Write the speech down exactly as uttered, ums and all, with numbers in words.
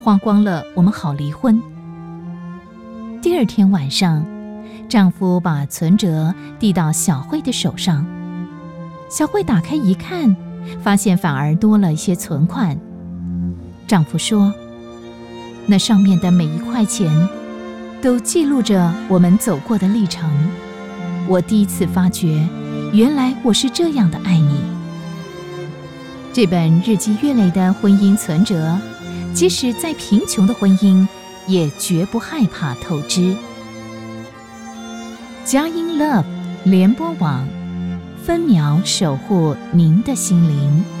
花光了，我们好离婚。第二天晚上，丈夫把存折递到小慧的手上，小慧打开一看，发现反而多了一些存款。丈夫说，那上面的每一块钱都记录着我们走过的历程。我第一次发觉，原来我是这样的爱你。这本日积月累的婚姻存折，即使再贫穷的婚姻，也绝不害怕透支。佳音 Love 联播网，分秒守护您的心灵。